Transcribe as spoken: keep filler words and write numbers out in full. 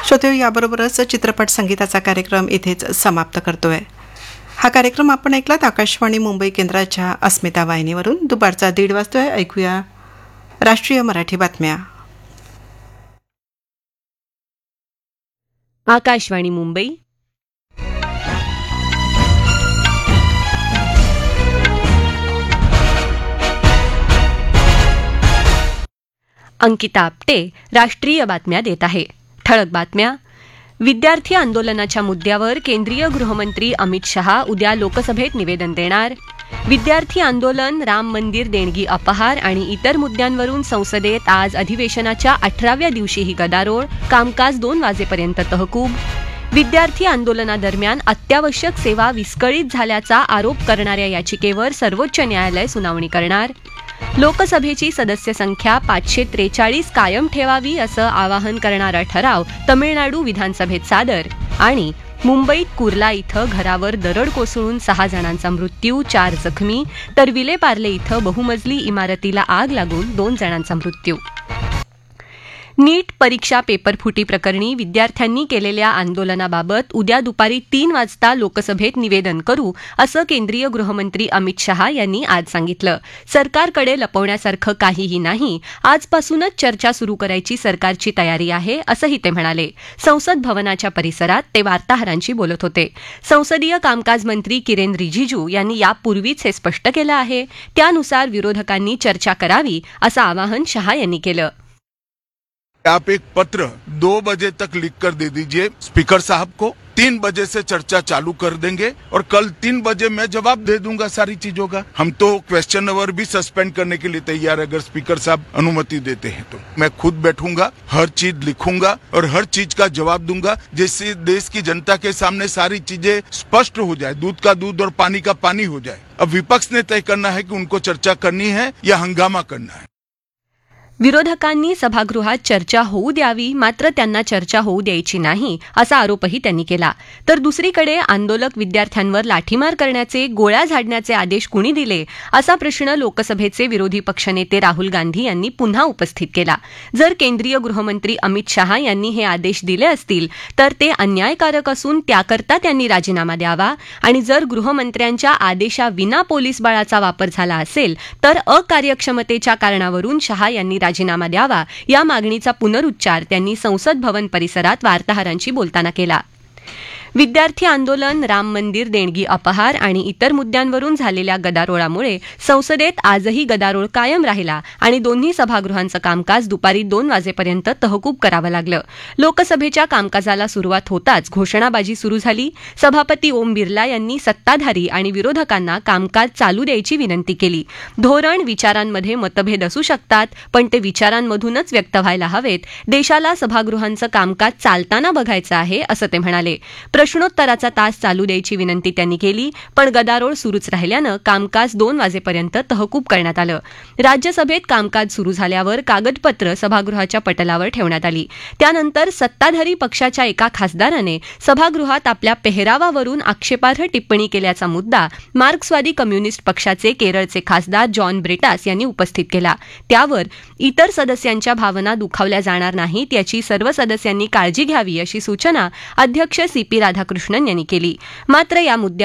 श्रोते, याबरोबरच चित्रपट संगीताचा कार्यक्रम इथेच समाप्त करतोय. हा कार्यक्रम आपण ऐकलात आकाशवाणी मुंबई केंद्राच्या अस्मिता वाहिनीवरून. दुपारचा दीड वाजतोय. ऐकूया राष्ट्रीय मराठी बातम्या. आकाशवाणी मुंबई. अंकिता आपटे राष्ट्रीय बातम्या देत आहे. ठळक बातम्या. विद्यार्थी आंदोलनाच्या मुद्द्यावर केंद्रीय गृहमंत्री अमित शहा उद्या लोकसभेत निवेदन देणार. विद्यार्थी आंदोलन, राम मंदिर देणगी अपहार आणि इतर मुद्द्यांवरून संसदेत आज अधिवेशनाच्या अठराव्या दिवशीही गदारोळ. कामकाज दोन वाजेपर्यंत तहकूब. विद्यार्थी आंदोलनादरम्यान अत्यावश्यक सेवा विस्कळीत झाल्याचा आरोप करणाऱ्या याचिकेवर सर्वोच्च न्यायालय सुनावणी करणार. लोकसभेची सदस्य संख्या पाचशे त्रेचाळीस कायम ठेवावी असं आवाहन करणारा ठराव तमिळनाडू विधानसभेत सादर. आणि मुंबईत कुर्ला इथं घरावर दरड कोसळून सहा जणांचा मृत्यू, चार जखमी, तर विलेपार्ले इथं बहुमजली इमारतीला आग लागून दोन जणांचा मृत्यू. नीट परीक्षा पेपरफुटी प्रकरणी विद्यार्थ्यांनी केलेल्या आंदोलनाबाबत उद्या दुपारी तीन वाजता लोकसभेत निवेदन करू असं केंद्रीय गृहमंत्री अमित शहा यांनी आज सांगितलं. सरकारकडे लपवण्यासारखं काहीही नाही. आजपासूनच चर्चा सुरू करायची सरकारची तयारी आहे असंही ते म्हणाले. संसद भवनाच्या परिसरात ते वार्ताहरांशी बोलत होते. संसदीय कामकाज मंत्री किरेन रिजिजू यांनी यापूर्वीच हे स्पष्ट केलं आहे. त्यानुसार विरोधकांनी चर्चा करावी असं आवाहन शहा यांनी केलं. आप एक पत्र दो बजे तक लिख कर दे दीजिए स्पीकर साहब को. तीन बजे से चर्चा चालू कर देंगे और कल तीन बजे मैं जवाब दे दूंगा सारी चीजों का. हम तो क्वेश्चन अवर भी सस्पेंड करने के लिए तैयार है अगर स्पीकर साहब अनुमति देते हैं तो. मैं खुद बैठूंगा, हर चीज लिखूंगा और हर चीज का जवाब दूंगा जिससे देश की जनता के सामने सारी चीजें स्पष्ट हो जाए, दूध का दूध और पानी का पानी हो जाए. अब विपक्ष ने तय करना है कि उनको चर्चा करनी है या हंगामा करना है. विरोधकांनी सभागृहात चर्चा होऊ द्यावी, मात्र त्यांना चर्चा होऊ द्यायची नाही असा आरोपही त्यांनी केला. तर दुसरीकडे आंदोलक विद्यार्थ्यांवर लाठीमार करण्याचे, गोळ्या झाडण्याचे आदेश कुणी दिले असा प्रश्न लोकसभेचे विरोधी पक्षनेते राहुल गांधी यांनी पुन्हा उपस्थित केला. जर केंद्रीय गृहमंत्री अमित शहा यांनी हे आदेश दिले असतील तर ते अन्यायकारक असून त्याकरता त्यांनी राजीनामा द्यावा. आणि जर गृहमंत्र्यांच्या आदेशाविना पोलीस बळाचा वापर झाला असेल तर अकार्यक्षमतेच्या कारणावरून शहा यांनी राजीनामा द्यावा. या मागणीचा पुनरुच्चार त्यांनी संसद भवन परिसरात वार्ताहरांशी बोलताना केला. विद्यार्थी आंदोलन, राम मंदिर देणगी अपहार आणि इतर मुद्द्यांवरून झालेल्या गदारोळामुळे संसदेत आजही गदारोळ कायम राहिला आणि दोन्ही सभागृहांचं कामकाज दुपारी दोन वाजेपर्यंत तहकूब करावं लागलं. लोकसभेच्या कामकाजाला सुरुवात होताच घोषणाबाजी सुरू झाली. सभापती ओम बिर्ला यांनी सत्ताधारी आणि विरोधकांना कामकाज चालू द्यायची विनंती केली. धोरण, विचारांमध्ये मतभेद असू शकतात, पण ते विचारांमधूनच व्यक्त व्हायला हवेत. देशाला सभागृहांचं कामकाज चालताना बघायचं आहे असं ते म्हणाले. प्रश्नोत्तराचा तास चालू द्यायची विनंती त्यांनी केली, पण गदारोळ सुरूच राहिल्यानं कामकाज दोन वाजेपर्यंत तहकूब करण्यात आलं. राज्यसभेत कामकाज सुरू झाल्यावर कागदपत्र सभागृहाच्या पटलावर ठेवण्यात आली. त्यानंतर सत्ताधारी पक्षाच्या एका खासदाराने सभागृहात आपल्या पेहरावावरून आक्षेपार्ह टिप्पणी केल्याचा मुद्दा मार्क्सवादी कम्युनिस्ट पक्षाचे केरळचे खासदार जॉन ब्रिटास यांनी उपस्थित केला. त्यावर इतर सदस्यांच्या भावना दुखावल्या जाणार नाहीत याची सर्व सदस्यांनी काळजी घ्यावी अशी सूचना अध्यक्ष सी पी राधाकृष्णन यांनी केली. मात्र या मुद्द्यावर